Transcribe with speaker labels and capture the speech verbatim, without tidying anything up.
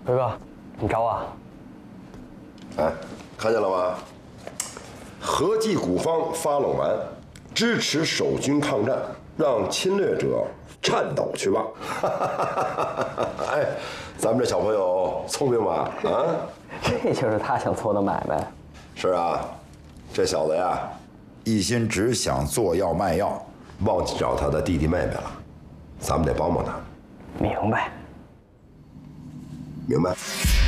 Speaker 1: 辉哥，你找我啊？
Speaker 2: 哎，看见了吗？和记古方发冷完，支持守军抗战，让侵略者颤抖去吧。哎，咱们这小朋友聪明吧？啊，
Speaker 1: 这就是他想做的买卖。
Speaker 2: 是啊，这小子呀，
Speaker 3: 一心只想做药卖药，
Speaker 2: 忘记找他的弟弟妹妹了，咱们得帮帮他。
Speaker 1: 明白。
Speaker 2: 明白。